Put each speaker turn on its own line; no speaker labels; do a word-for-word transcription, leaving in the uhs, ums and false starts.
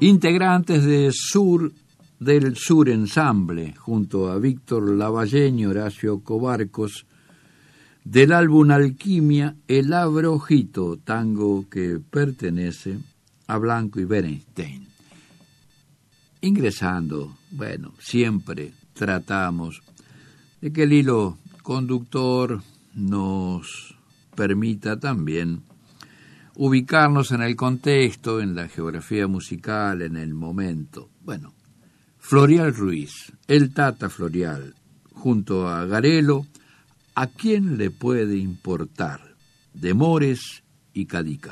Integrantes de Sur del Sur Ensamble, junto a Víctor Lavallén y Horacio Cobarcos, del álbum Alquimia, El Abrojito, tango que pertenece a Blanco y Berenstein. Ingresando, bueno, siempre tratamos de que el hilo conductor nos permita también ubicarnos en el contexto, en la geografía musical, en el momento. Bueno, Florial Ruiz, el Tata Florial, junto a Garelo, ¿a quién le puede importar? De Mores y Cadícamo.